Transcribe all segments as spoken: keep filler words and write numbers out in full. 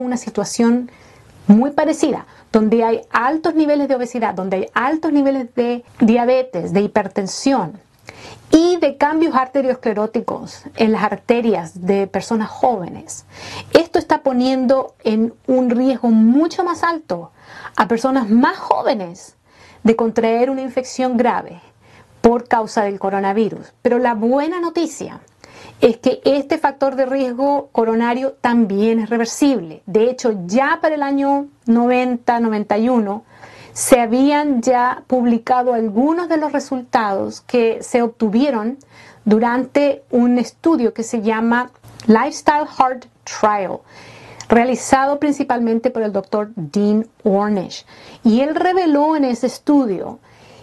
una situación muy parecida, donde hay altos niveles de obesidad, donde hay altos niveles de diabetes, de hipertensión y de cambios arterioscleróticos en las arterias de personas jóvenes. Esto está poniendo en un riesgo mucho más alto a personas más jóvenes de contraer una infección grave por causa del coronavirus. Pero la buena noticia es que este factor de riesgo coronario también es reversible. De hecho, ya para el año noventa noventa y uno se habían ya publicado algunos de los resultados que se obtuvieron durante un estudio que se llama Lifestyle Heart Trial, realizado principalmente por el doctor Dean Ornish. Y él reveló en ese estudio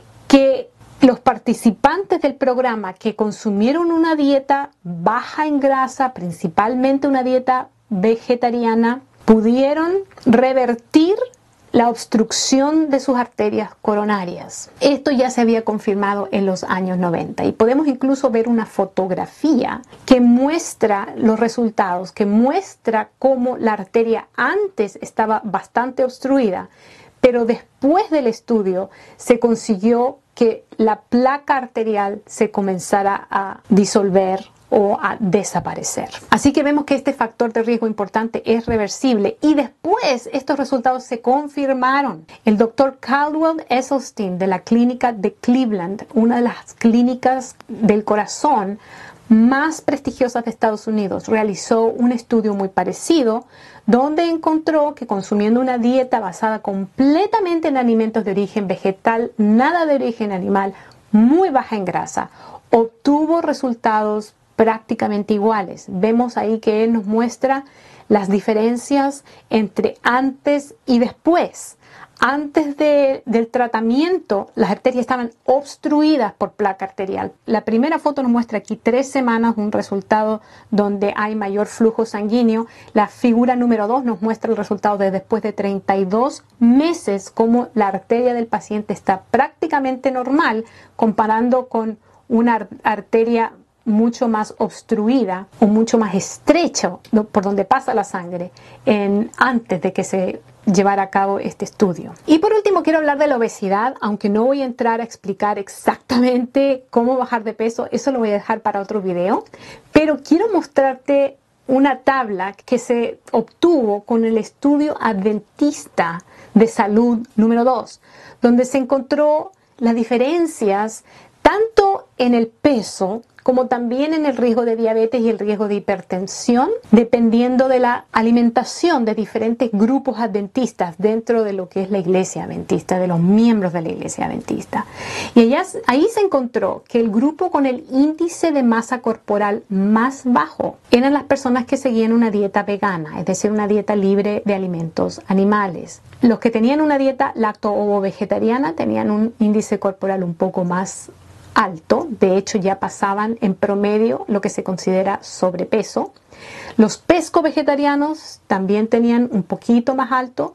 que los participantes del programa que consumieron una dieta baja en grasa, principalmente una dieta vegetariana, pudieron revertir la obstrucción de sus arterias coronarias. Esto ya se había confirmado en los años noventa y podemos incluso ver una fotografía que muestra los resultados, que muestra cómo la arteria antes estaba bastante obstruida, pero después del estudio se consiguió que la placa arterial se comenzara a disolver o a desaparecer. Así que vemos que este factor de riesgo importante es reversible y después estos resultados se confirmaron. El doctor Caldwell Esselstyn de la clínica de Cleveland, una de las clínicas del corazón más prestigiosas de Estados Unidos, realizó un estudio muy parecido donde encontró que consumiendo una dieta basada completamente en alimentos de origen vegetal, nada de origen animal, muy baja en grasa, obtuvo resultados prácticamente iguales. Vemos ahí que él nos muestra las diferencias entre antes y después. Antes de, del tratamiento, las arterias estaban obstruidas por placa arterial. La primera foto nos muestra aquí tres semanas, un resultado donde hay mayor flujo sanguíneo. La figura número dos nos muestra el resultado de después de treinta y dos meses, cómo la arteria del paciente está prácticamente normal, comparando con una arteria mucho más obstruida o mucho más estrecha por donde pasa la sangre en, antes de que se llevara a cabo este estudio. Y por último quiero hablar de la obesidad, aunque no voy a entrar a explicar exactamente cómo bajar de peso, eso lo voy a dejar para otro video, pero quiero mostrarte una tabla que se obtuvo con el estudio adventista de salud número dos, donde se encontró las diferencias tanto en el peso como también en el riesgo de diabetes y el riesgo de hipertensión, dependiendo de la alimentación de diferentes grupos adventistas dentro de lo que es la iglesia adventista, de los miembros de la iglesia adventista. Y allá, ahí se encontró que el grupo con el índice de masa corporal más bajo eran las personas que seguían una dieta vegana, es decir, una dieta libre de alimentos animales. Los que tenían una dieta lacto-ovo-vegetariana tenían un índice corporal un poco más alto, de hecho ya pasaban en promedio lo que se considera sobrepeso. Los pesco-vegetarianos también tenían un poquito más alto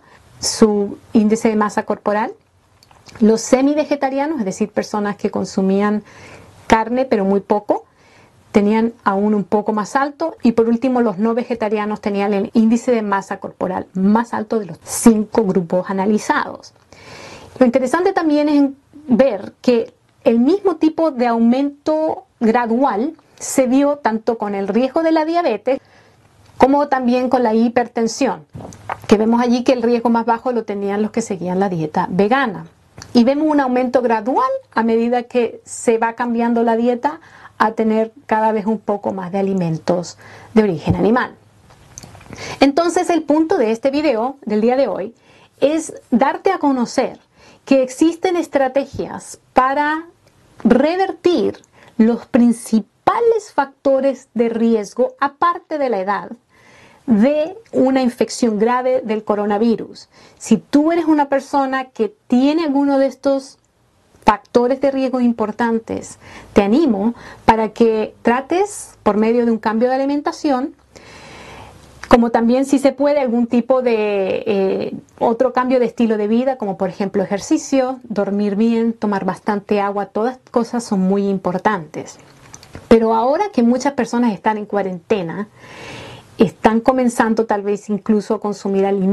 su índice de masa corporal. Los semi-vegetarianos, es decir, personas que consumían carne pero muy poco, tenían aún un poco más alto. Y por último, los no vegetarianos tenían el índice de masa corporal más alto de los cinco grupos analizados. Lo interesante también es ver que el mismo tipo de aumento gradual se vio tanto con el riesgo de la diabetes como también con la hipertensión, que vemos allí que el riesgo más bajo lo tenían los que seguían la dieta vegana. Y vemos un aumento gradual a medida que se va cambiando la dieta a tener cada vez un poco más de alimentos de origen animal. Entonces el punto de este video del día de hoy es darte a conocer que existen estrategias para revertir los principales factores de riesgo, aparte de la edad, de una infección grave del coronavirus. Si tú eres una persona que tiene alguno de estos factores de riesgo importantes, te animo para que trates por medio de un cambio de alimentación, como también si se puede algún tipo de eh, otro cambio de estilo de vida, como por ejemplo ejercicio, dormir bien, tomar bastante agua, todas cosas son muy importantes. Pero ahora que muchas personas están en cuarentena están comenzando tal vez incluso a consumir alimentos